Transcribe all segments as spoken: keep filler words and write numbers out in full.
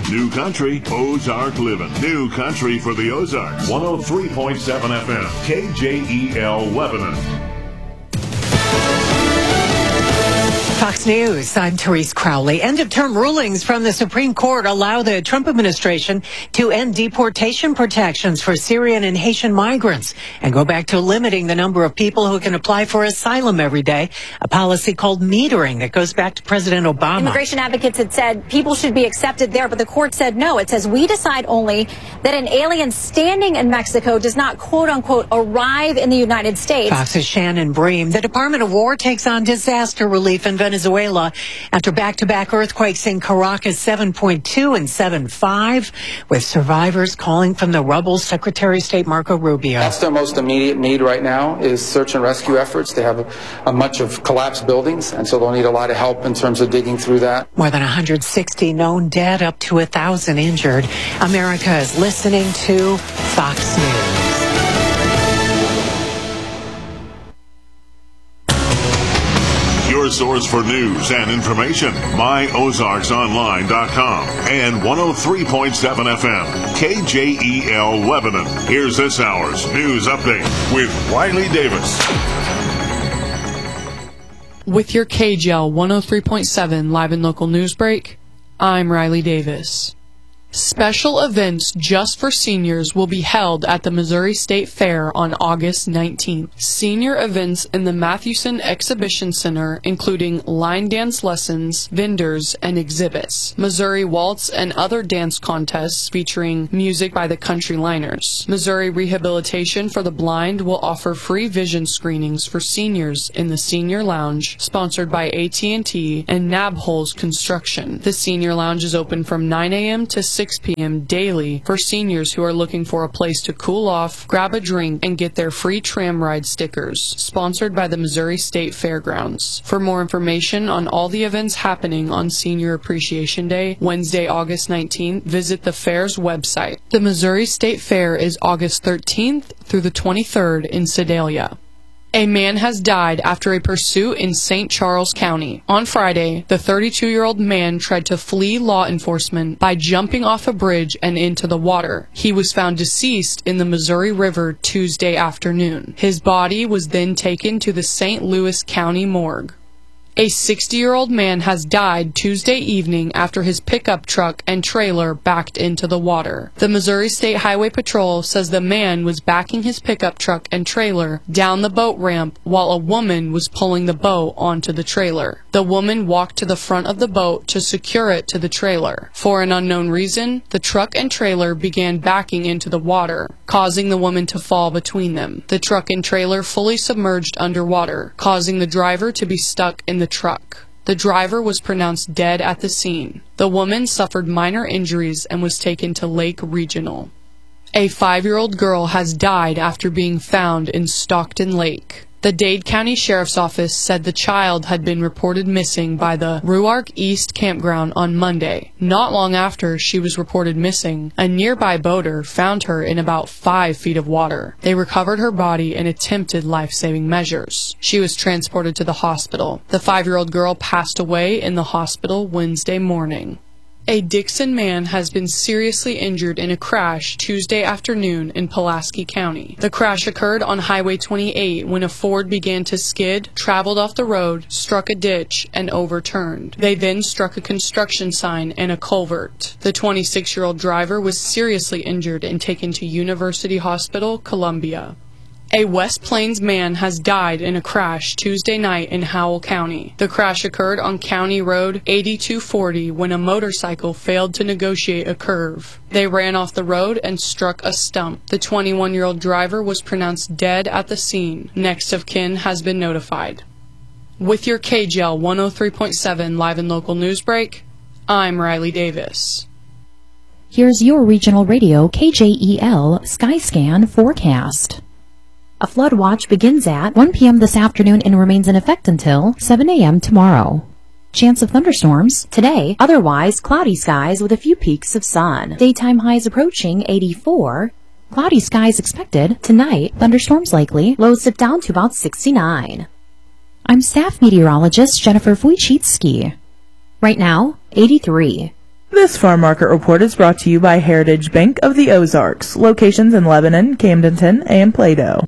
New Country, Ozark Living. New Country for the Ozarks. one oh three point seven F M, K J E L Lebanon. Fox News, I'm Therese Crowley. End-of-term rulings from the Supreme Court allow the Trump administration to end deportation protections for Syrian and Haitian migrants and go back to limiting the number of people who can apply for asylum every day, a policy called metering that goes back to President Obama. Immigration advocates had said people should be accepted there, but the court said no. It says we decide only that an alien standing in Mexico does not, quote-unquote, arrive in the United States. Fox's Shannon Bream. The Department of War takes on disaster relief in Venezuela after back-to-back earthquakes in Caracas seven point two and seven point five, with survivors calling from the rubble. Secretary of State Marco Rubio. That's their most immediate need right now is search and rescue efforts. They have a, a much of collapsed buildings, and so they'll need a lot of help in terms of digging through that. More than one hundred sixty known dead, up to one thousand injured. America is listening to Fox News. Your source for news and information, my ozarks online dot com and one oh three point seven F M, K J E L Lebanon. Here's this hour's news update with Riley Davis. With your K J L one oh three point seven live and local news break, I'm Riley Davis. Special events just for seniors will be held at the Missouri State Fair on August nineteenth. Senior events in the Mathewson Exhibition Center, including line dance lessons, vendors, and exhibits, Missouri Waltz and other dance contests featuring music by the Country Liners. Missouri Rehabilitation for the Blind will offer free vision screenings for seniors in the Senior Lounge, sponsored by A T and T and Nabholz Construction. The Senior Lounge is open from nine a.m. to six p.m. daily for seniors who are looking for a place to cool off, grab a drink, and get their free tram ride stickers, sponsored by the Missouri State Fairgrounds. For more information on all the events happening on Senior Appreciation Day, Wednesday, August nineteenth, visit the fair's website. The Missouri State Fair is August thirteenth through the twenty-third in Sedalia. A man has died after a pursuit in Saint Charles County. On Friday, the thirty-two-year-old man tried to flee law enforcement by jumping off a bridge and into the water. He was found deceased in the Missouri River Tuesday afternoon. His body was then taken to the Saint Louis County morgue. A sixty-year-old man has died Tuesday evening after his pickup truck and trailer backed into the water. The Missouri State Highway Patrol says the man was backing his pickup truck and trailer down the boat ramp while a woman was pulling the boat onto the trailer. The woman walked to the front of the boat to secure it to the trailer. For an unknown reason, the truck and trailer began backing into the water, causing the woman to fall between them. The truck and trailer fully submerged underwater, causing the driver to be stuck in the truck. The driver was pronounced dead at the scene. The woman suffered minor injuries and was taken to Lake Regional. A five-year-old girl has died after being found in Stockton Lake. The Dade County Sheriff's Office said the child had been reported missing by the Ruark East campground on Monday. Not long after she was reported missing, a nearby boater found her in about five feet of water. They recovered her body and attempted life-saving measures. She was transported to the hospital. The five-year-old girl passed away in the hospital Wednesday morning. A Dixon man has been seriously injured in a crash Tuesday afternoon in Pulaski County. The crash occurred on Highway twenty-eight when a Ford began to skid, traveled off the road, struck a ditch, and overturned. They then struck a construction sign and a culvert. The twenty-six-year-old driver was seriously injured and taken to University Hospital, Columbia. A West Plains man has died in a crash Tuesday night in Howell County. The crash occurred on County Road eighty-two forty when a motorcycle failed to negotiate a curve. They ran off the road and struck a stump. The twenty-one-year-old driver was pronounced dead at the scene. Next of kin has been notified. With your K J L one oh three point seven live and local news break, I'm Riley Davis. Here's your regional radio K J E L Skyscan forecast. A flood watch begins at one p.m. this afternoon and remains in effect until seven a.m. tomorrow. Chance of thunderstorms today, otherwise cloudy skies with a few peaks of sun. Daytime highs approaching eighty-four. Cloudy skies expected tonight, thunderstorms likely, lows dip down to about sixty-nine. I'm staff meteorologist Jennifer Wojcicki. Right now, eighty-three. This farm market report is brought to you by Heritage Bank of the Ozarks, locations in Lebanon, Camdenton, and Plato.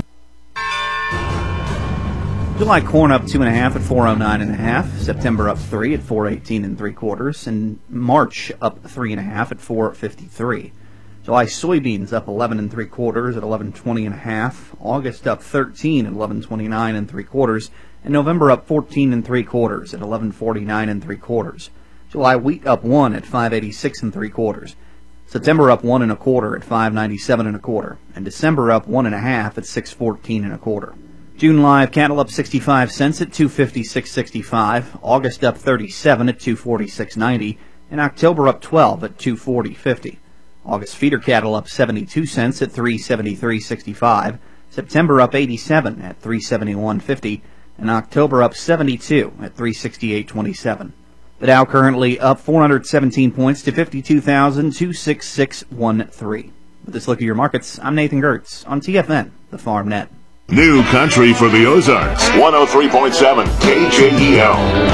July corn up two and a half at four oh nine and a half. September up three at four eighteen and three quarters, and March up three and a half at four fifty-three. July soybeans up eleven and three quarters at eleven twenty and a half. August up thirteen at eleven twenty-nine and three quarters, and November up fourteen and three quarters at eleven forty-nine and three quarters. July wheat up one at five eighty-six and three quarters. September up one and a quarter at five ninety-seven and a quarter, and December up one and a half at six fourteen and a quarter. June live cattle up sixty-five cents at two fifty-six sixty-five. August up thirty-seven at two forty-six ninety, and October up twelve at two forty fifty. August feeder cattle up seventy-two cents at three seventy-three sixty-five. September up eighty-seven at three seventy-one fifty, and October up seventy-two at three sixty-eight twenty-seven. The Dow currently up four hundred seventeen points to fifty-two thousand two hundred sixty-six point one three. With this look at your markets, I'm Nathan Gertz on T F N, the Farm Net. New country for the Ozarks. one oh three point seven K J E L.